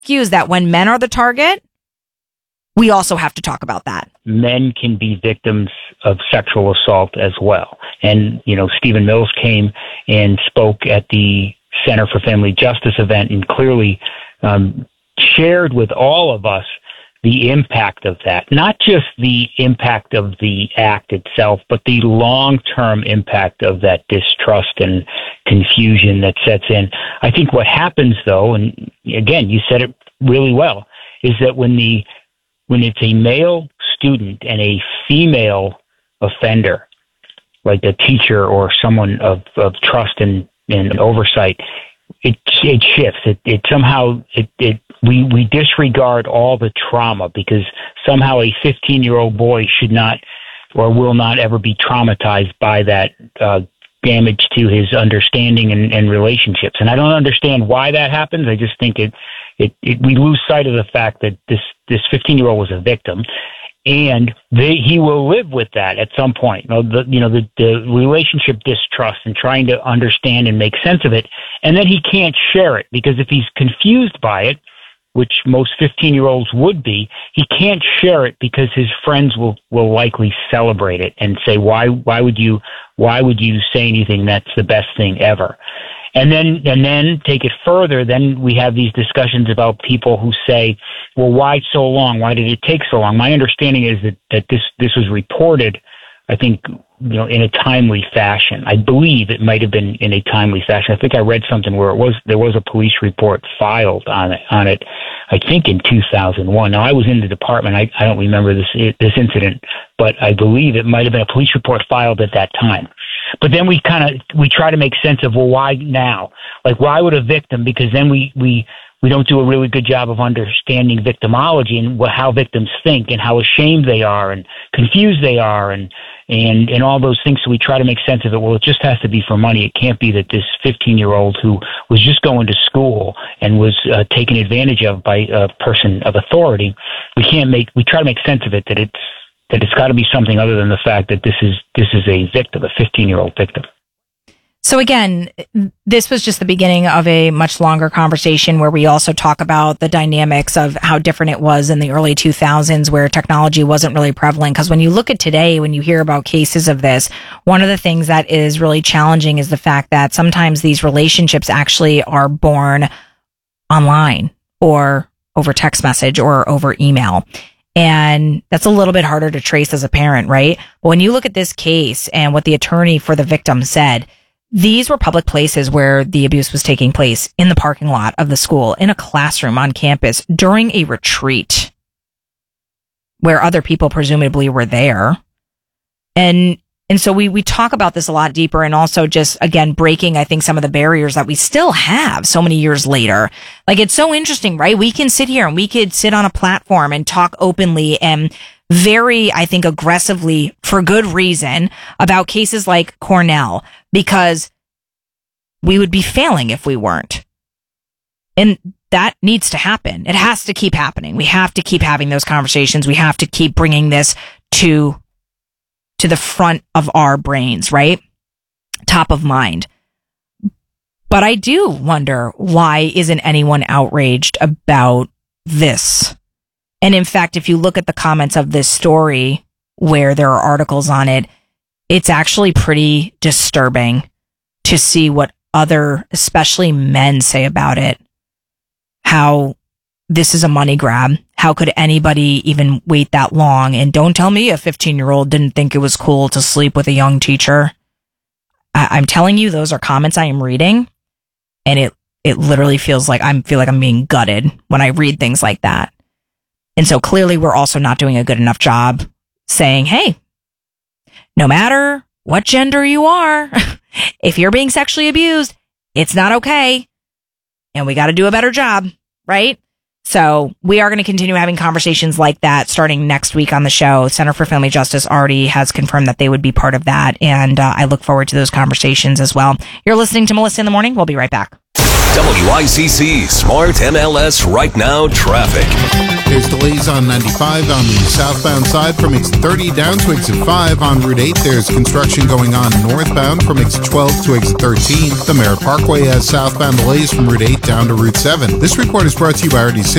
excuse that when men are the target, we also have to talk about that. Men can be victims of sexual assault as well. And, Stephen Mills came and spoke at the Center for Family Justice event and clearly shared with all of us the impact of that. Not just the impact of the act itself, but the long-term impact of that distrust and confusion that sets in. I think what happens, though, and again, you said it really well, is that when it's a male student and a female offender, like a teacher or someone of trust and oversight, it shifts. It somehow we disregard all the trauma because somehow a 15-year-old boy should not or will not ever be traumatized by that damage to his understanding and relationships. And I don't understand why that happens. I just think we lose sight of the fact that this 15-year-old was a victim, and he will live with that at some point. The relationship distrust and trying to understand and make sense of it, and then he can't share it because if he's confused by it, which most 15-year-olds would be, he can't share it because his friends will likely celebrate it and say, why would you say anything that's the best thing ever? And then take it further, then we have these discussions about people who say, well, why so long? Why did it take so long? My understanding is that this was reported, I think, in a timely fashion. I believe it might have been in a timely fashion. I think I read something where there was a police report filed on it, I think in 2001. Now, I was in the department. I don't remember this incident, but I believe it might have been a police report filed at that time. But then we try to make sense of, well, why now? Like, why would a victim? Because then we don't do a really good job of understanding victimology and how victims think and how ashamed they are and confused they are and all those things. So we try to make sense of it. Well, it just has to be for money. It can't be that this 15-year-old who was just going to school and was taken advantage of by a person of authority. We try to make sense of it that it's got to be something other than the fact that this is a victim, a 15-year-old victim. So again, this was just the beginning of a much longer conversation where we also talk about the dynamics of how different it was in the early 2000s where technology wasn't really prevalent. Because when you look at today, when you hear about cases of this, one of the things that is really challenging is the fact that sometimes these relationships actually are born online or over text message or over email. And that's a little bit harder to trace as a parent, right? But when you look at this case and what the attorney for the victim said, these were public places where the abuse was taking place, in the parking lot of the school, in a classroom on campus, during a retreat where other people presumably were there. And so we talk about this a lot deeper and also just, again, breaking, I think, some of the barriers that we still have so many years later. Like, it's so interesting, right? We can sit here and we could sit on a platform and talk openly and very, I think, aggressively for good reason about cases like Cornell, because we would be failing if we weren't. And that needs to happen. It has to keep happening. We have to keep having those conversations. We have to keep bringing this to the front of our brains, right? Top of mind. But I do wonder, why isn't anyone outraged about this? And in fact, if you look at the comments of this story where there are articles on it, it's actually pretty disturbing to see what other, especially men, say about it. How this is a money grab. How could anybody even wait that long? And don't tell me a 15-year-old didn't think it was cool to sleep with a young teacher. I'm telling you, those are comments I am reading, and it literally feels like I'm being gutted when I read things like that. And so clearly we're also not doing a good enough job saying, hey, no matter what gender you are, if you're being sexually abused, it's not okay. And we got to do a better job, right? So we are going to continue having conversations like that starting next week on the show. Center for Family Justice already has confirmed that they would be part of that. And I look forward to those conversations as well. You're listening to Melissa in the Morning. We'll be right back. WICC Smart MLS Right Now traffic. There's delays on 95 on the southbound side from exit 30 down to exit 5 on Route 8. There's construction going on northbound from exit 12 to exit 13. The Merritt Parkway has southbound delays from Route 8 down to Route 7. This report is brought to you by RD